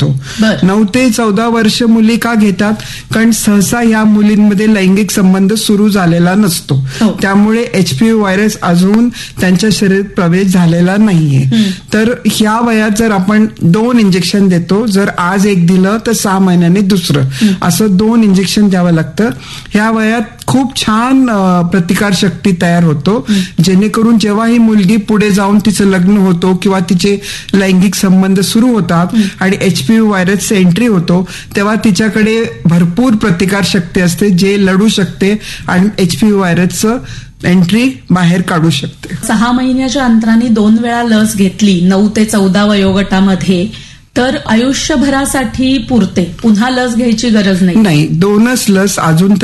घेतो. 9 ते 14 वर्ष मुली का घेतात? कारण सहसा ह्या मुलींमध्ये लैंगिक संबंध सुरू झालेला नसतो. त्यामुळे HPV व्हायरस अजून त्यांच्या शरीरात प्रवेश झालेला नाहीये. तर ह्या वयात जर आपण 2 इंजेक्शन देतो, जर आज एक दिलं तर 6 महिन्यांनी दुसरं, असं 2 इंजेक्शन द्यावं लागतं. ह्या वयात खूप छान प्रतिकार शक्ती तयार होतो, जेणेकरून जेव्हा ही मुलगी पुढे जाऊन तिचं लग्न होतो किंवा तिचे लैंगिक संबंध सुरू होतात आणि HPV व्हायरस एंट्री होतो, तेव्हा तिच्याकडे भरपूर प्रतिकार शक्ती असते, जे लढू शकते आणि HPV व्हायरसचं एंट्री बाहेर काढू शकते. 6 महिन्याच्या अंतराने 2 वेळा लस घेतली 9 ते 14 वयोगटामध्ये तर आयुष्यभरासाठी पुरते, पुन्हा लस घ्यायची गरज नाही. 2च लस अजून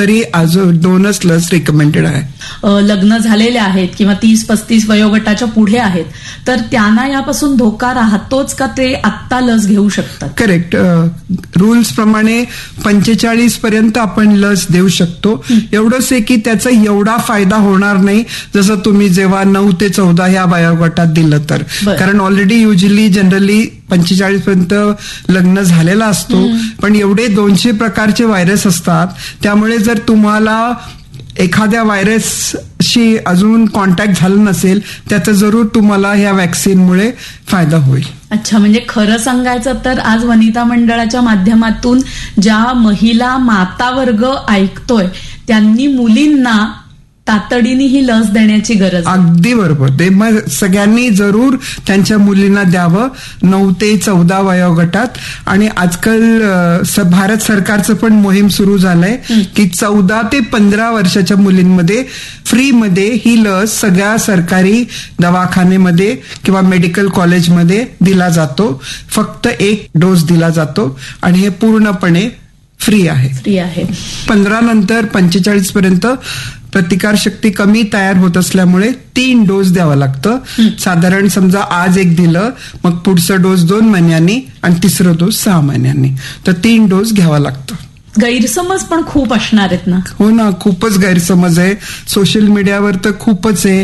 2च लस रिकमेंडेड आहे. लग्न झालेले आहेत किंवा 30-35 वयोगटाच्या पुढे आहेत तर त्यांना यापासून धोका राहतोच का, ते आत्ता लस घेऊ शकतात? करेक्ट. रूल्स प्रमाणे 45 पर्यंत आपण लस देऊ शकतो. एवढंच आहे की त्याचा एवढा फायदा होणार नाही जसं तुम्ही जेव्हा 9 ते 14 ह्या वयोगटात दिलं तर. कारण ऑलरेडी युजली जनरली 45 पर्यंत लग्न झालेला असतो, पण एवढे 200 प्रकारचे व्हायरस असतात. त्यामुळे जर तुम्हाला एखाद्या व्हायरसशी अजून कॉन्टॅक्ट झालं नसेल, त्याचा जरूर तुम्हाला ह्या व्हॅक्सिनमुळे फायदा होईल. अच्छा, म्हणजे खरं सांगायचं तर आज वनिता मंडळाच्या माध्यमातून ज्या महिला माता वर्ग ऐकतोय त्यांनी मुलींना तातडीने ही लस देण्याची गरज. अगदी बरोबर. ते मग सगळ्यांनी जरूर त्यांच्या मुलींना द्यावं 9 ते 14 वयोगटात. आणि आजकाल भारत सरकारचं पण मोहीम सुरू झालंय की 14 ते 15 वर्षाच्या मुलींमध्ये फ्रीमध्ये ही लस सगळ्या सरकारी दवाखान्यामध्ये किंवा मेडिकल कॉलेजमध्ये दिला जातो. फक्त 1 डोस दिला जातो आणि हे पूर्णपणे फ्री आहे. 15 नंतर 45 पर्यंत प्रतिकार शक्ती कमी तयार होत असल्यामुळे 3 डोस द्यावं लागतं. साधारण समजा आज एक दिलं, मग पुढचा डोस 2 महिन्यांनी आणि तिसरा डोस 6 महिन्यांनी, तर 3 डोस घ्यावा लागतं. गैरसमज पण खूप असणार आहेत ना? हो ना, खूपच गैरसमज आहे. सोशल मीडियावर तर खूपच आहे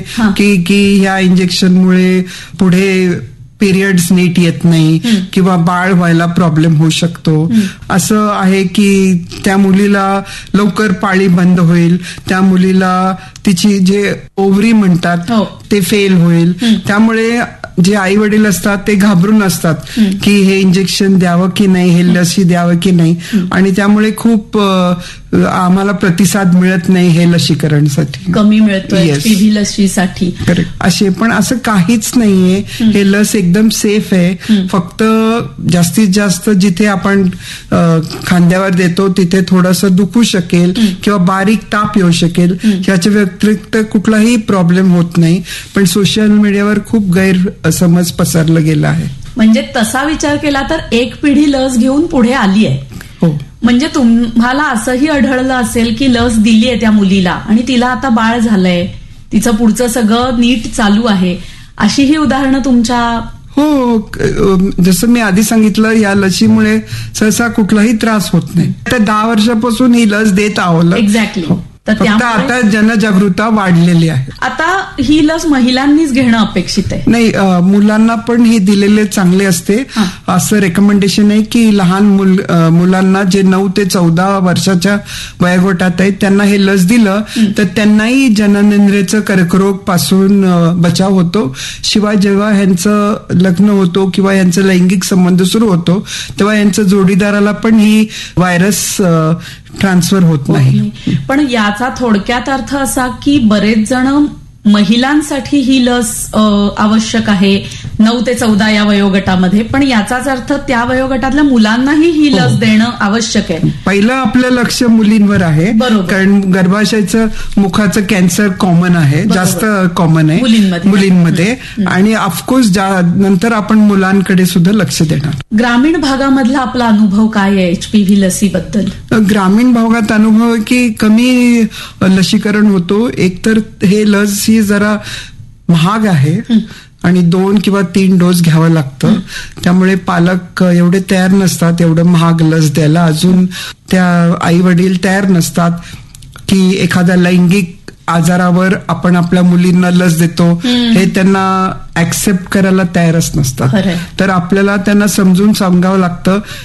की ह्या इंजेक्शनमुळे पुढे पिरियड्स नीट येत नाही किंवा बाळ व्हायला प्रॉब्लेम होऊ शकतो. असं आहे की त्या मुलीला लवकर पाळी बंद होईल, त्या मुलीला तिची जे ओव्हरी म्हणतात ते फेल होईल. त्यामुळे जे आई वडील असतात ते घाबरून असतात की हे इंजेक्शन द्यावं की नाही, हे लसी द्यावं की नाही, आणि त्यामुळे खूप आम्हाला प्रतिसाद मिळत नाही हे लसीकरणसाठी, कमी मिळतोय HPV लसीसाठी. असे पण असं काहीच नाहीये. हे लस एकदम सेफ आहे. फक्त जास्तीत जास्त जिथे आपण खांद्यावर देतो तिथे थोडंसं दुखू शकेल किंवा बारीक ताप येऊ शकेल, याच्या व्यतिरिक्त कुठलाही प्रॉब्लेम होत नाही. पण सोशल मीडियावर खूप गैरसमज पसरला गेला आहे. म्हणजे तसा विचार केला तर एक पिढी लस घेऊन पुढे आली आहे. हो. म्हणजे तुम्हाला असंही आढळलं असेल की लस दिली आहे त्या मुलीला आणि तिला आता बाळ झालंय, तिचं पुढचं सगळं नीट चालू आहे, अशी ही उदाहरणं तुमच्या? हो, जसं मी आधी सांगितलं, या लसीमुळे सहसा कुठलाही त्रास होत नाही. तर 10 वर्षापासून ही लस देत आहोत. एक्झॅक्टली. फक्त आता जनजागृता वाढलेली आहे. आता ही लस महिलांनीच घेणं अपेक्षित आहे? नाही, मुलांना पण हे दिलेले चांगले असते. असं रेकमेंडेशन आहे की लहान मुलांना जे 9 ते 14 वर्षाच्या वयोगटात आहेत त्यांना हे लस दिलं तर त्यांनाही जननेंद्रियाचं कर्करोग पासून बचाव होतो. शिवाय जेव्हा ह्यांचं लग्न होतो किंवा ह्यांचं लैंगिक संबंध सुरू होतो तेव्हा यांच्या जोडीदाराला पण ही व्हायरस ट्रान्सफर होत नाही. पण याचा थोडक्यात अर्थ असा की बरेच जण महिलांसाठी ही लस आवश्यक आहे 9 ते 14 या वयोगटामध्ये, पण याचाच अर्थ त्या वयोगटातल्या मुलांनाही ही लस देणं आवश्यक आहे. पहिलं आपलं लक्ष मुलींवर आहे, कारण गर्भाशयाचं मुखाचं कॅन्सर कॉमन आहे, जास्त कॉमन आहे मुलींमध्ये, आणि ऑफकोर्स नंतर आपण मुलांकडे सुद्धा लक्ष देणार. ग्रामीण भागामधला आपला अनुभव काय आहे HPV लसीबद्दल? ग्रामीण भागात अनुभव आहे की कमी लसीकरण होतो. एकतर हे लस ही जरा महाग आहे आणि 2 किंवा 3 डोस घ्यावं लागतं. त्यामुळे पालक एवढे तयार नसतात एवढं महाग लस द्यायला. अजून त्या आई वडील तयार नसतात की एखाद्या लैंगिक आजारावर आपण आपल्या मुलींना लस देतो हे त्यांना ऍक्सेप्ट करायला तयारच नसतात. तर आपल्याला त्यांना समजून सांगावं लागतं